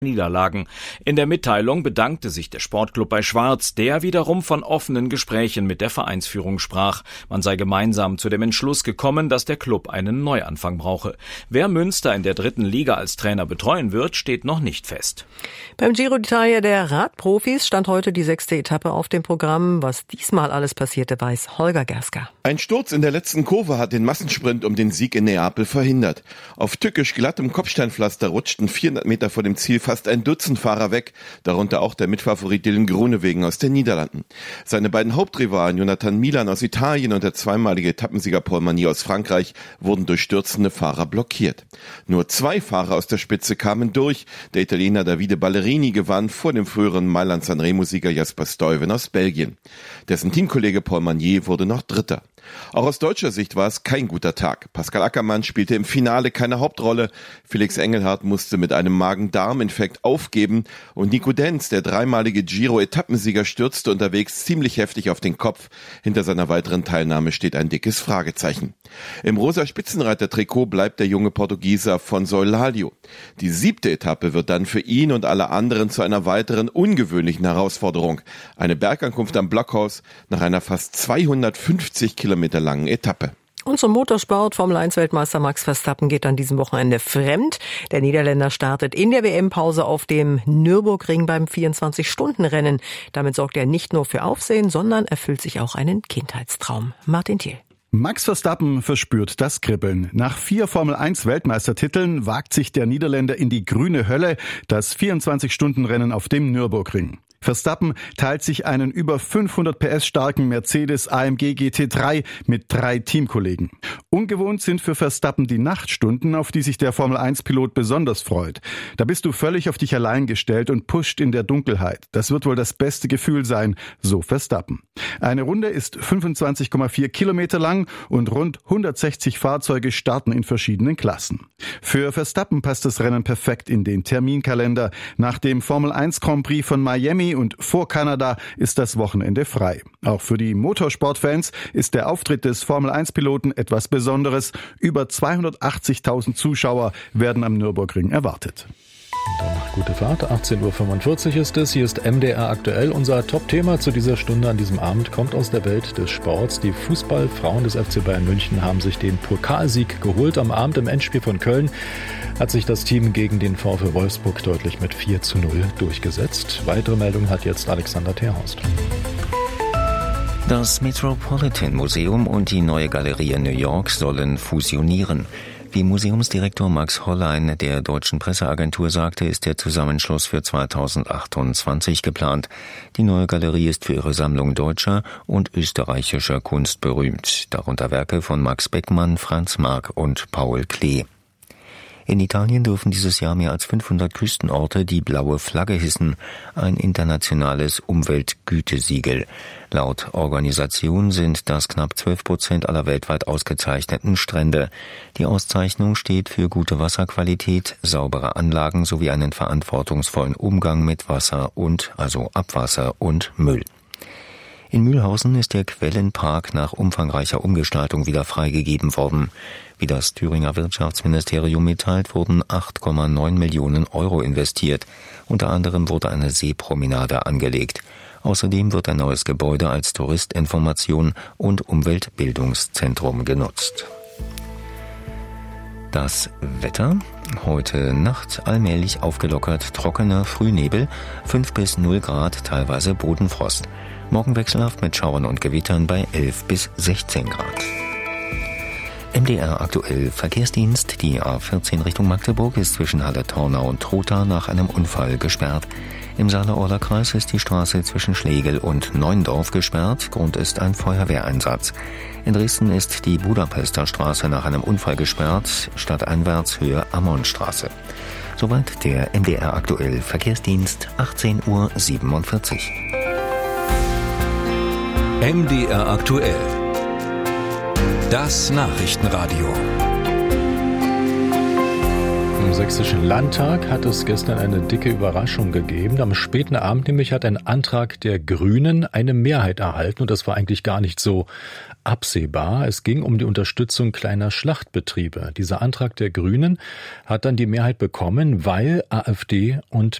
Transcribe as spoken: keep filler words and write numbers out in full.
Niederlagen. In der Mitteilung bedankte sich der Sportclub bei Schwarz, der wiederum von offenen Gesprächen mit der Vereinsführung sprach. Man sei gemeinsam zu dem Entschluss gekommen, dass der Club einen Neuanfang brauche. Wer Münster in der dritten Liga als Trainer betreuen wird, steht noch nicht fest. Beim Giro d'Italia der Radprofis stand heute die sechste Etappe auf dem Programm. Was diesmal alles passierte, weiß Holger Gerska. Ein Sturz in der letzten Kurve hat den Massensprint um den Sieg in Neapel verhindert. Auf tückisch glattem Kopfsteinpflaster rutschten vierhundert Meter vor dem Ziel fast ein Dutzend Fahrer weg, darunter auch der Mitfavorit Dylan Groenewegen aus den Niederlanden. Seine beiden Hauptrivalen Jonathan Milan aus Italien und der zweimalige Etappensieger Paul Magny aus Frankreich wurden durch stürzende Fahrer blockiert. Nur zwei Fahrer aus der Spitze kamen durch. Der Italiener Davide Ballerini gewann vor dem früheren Mailand-Sanremo-Sieger Jasper Stuyven aus Belgien. Dessen Teamkollege Paul Magny wurde noch Dritter. Auch aus deutscher Sicht war es kein guter Tag. Pascal Ackermann spielte im Finale keine Hauptrolle. Felix Engelhardt musste mit einem Magen-Darm-Infekt aufgeben. Und Nico Denz, der dreimalige Giro-Etappensieger, stürzte unterwegs ziemlich heftig auf den Kopf. Hinter seiner weiteren Teilnahme steht ein dickes Fragezeichen. Im rosa Spitzenreiter-Trikot bleibt der junge Portugieser Afonso Eulalio. Die siebte Etappe wird dann für ihn und alle anderen zu einer weiteren ungewöhnlichen Herausforderung. Eine Bergankunft am Blockhaus nach einer fast zweihundertfünfzig Kilometer langen Etappe. Und zum Motorsport. Formel eins Weltmeister Max Verstappen geht an diesem Wochenende fremd. Der Niederländer startet in der W M-Pause auf dem Nürburgring beim vierundzwanzig-Stunden-Rennen. Damit sorgt er nicht nur für Aufsehen, sondern erfüllt sich auch einen Kindheitstraum. Martin Thiel. Max Verstappen verspürt das Kribbeln. Nach vier Formel eins Weltmeistertiteln wagt sich der Niederländer in die grüne Hölle, das vierundzwanzig-Stunden-Rennen auf dem Nürburgring. Verstappen teilt sich einen über fünfhundert P S starken Mercedes A M G G T drei mit drei Teamkollegen. Ungewohnt sind für Verstappen die Nachtstunden, auf die sich der Formel eins Pilot besonders freut. Da bist du völlig auf dich allein gestellt und pusht in der Dunkelheit. Das wird wohl das beste Gefühl sein, so Verstappen. Eine Runde ist fünfundzwanzig Komma vier Kilometer lang und rund hundertsechzig Fahrzeuge starten in verschiedenen Klassen. Für Verstappen passt das Rennen perfekt in den Terminkalender. Nach dem Formel eins Grand Prix von Miami und vor Kanada ist das Wochenende frei. Auch für die Motorsportfans ist der Auftritt des Formel eins Piloten etwas Besonderes. Über zweihundertachtzigtausend Zuschauer werden am Nürburgring erwartet. Dann gute Fahrt, achtzehn Uhr fünfundvierzig ist es. Hier ist M D R aktuell. Unser Top-Thema zu dieser Stunde an diesem Abend kommt aus der Welt des Sports. Die Fußballfrauen des F C Bayern München haben sich den Pokalsieg geholt. Am Abend im Endspiel von Köln hat sich das Team gegen den VfL Wolfsburg deutlich mit vier zu null durchgesetzt. Weitere Meldungen hat jetzt Alexander Terhorst. Das Metropolitan Museum und die Neue Galerie in New York sollen fusionieren. Wie Museumsdirektor Max Hollein der deutschen Presseagentur sagte, ist der Zusammenschluss für zweitausendachtundzwanzig geplant. Die Neue Galerie ist für ihre Sammlung deutscher und österreichischer Kunst berühmt, darunter Werke von Max Beckmann, Franz Marc und Paul Klee. In Italien dürfen dieses Jahr mehr als fünfhundert Küstenorte die blaue Flagge hissen, ein internationales Umweltgütesiegel. Laut Organisation sind das knapp zwölf Prozent aller weltweit ausgezeichneten Strände. Die Auszeichnung steht für gute Wasserqualität, saubere Anlagen sowie einen verantwortungsvollen Umgang mit Wasser und also Abwasser und Müll. In Mühlhausen ist der Quellenpark nach umfangreicher Umgestaltung wieder freigegeben worden. Wie das Thüringer Wirtschaftsministerium mitteilt, wurden acht Komma neun Millionen Euro investiert. Unter anderem wurde eine Seepromenade angelegt. Außerdem wird ein neues Gebäude als Touristinformation und Umweltbildungszentrum genutzt. Das Wetter. Heute Nacht allmählich aufgelockert trockener Frühnebel, fünf bis null Grad, teilweise Bodenfrost. Morgen wechselhaft mit Schauern und Gewittern bei elf bis sechzehn Grad. M D R aktuell Verkehrsdienst. Die A vierzehn Richtung Magdeburg ist zwischen Halle-Tornau und Trotha nach einem Unfall gesperrt. Im Saale-Orler Kreis ist die Straße zwischen Schlegel und Neuendorf gesperrt. Grund ist ein Feuerwehreinsatz. In Dresden ist die Budapester Straße nach einem Unfall gesperrt, stadteinwärts Höhe Ammonstraße. Soweit der M D R aktuell Verkehrsdienst, achtzehn Uhr siebenundvierzig. M D R aktuell. Das Nachrichtenradio. Im Sächsischen Landtag hat es gestern eine dicke Überraschung gegeben. Am späten Abend nämlich hat ein Antrag der Grünen eine Mehrheit erhalten und das war eigentlich gar nicht so absehbar. Es ging um die Unterstützung kleiner Schlachtbetriebe. Dieser Antrag der Grünen hat dann die Mehrheit bekommen, weil AfD und